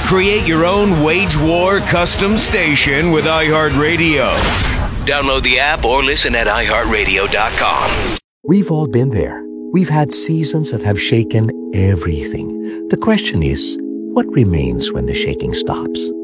Create your own wage war custom station with iHeartRadio. Download the app or listen at iHeartRadio.com. We've all been there. We've had seasons that have shaken everything. The question is, what remains when the shaking stops?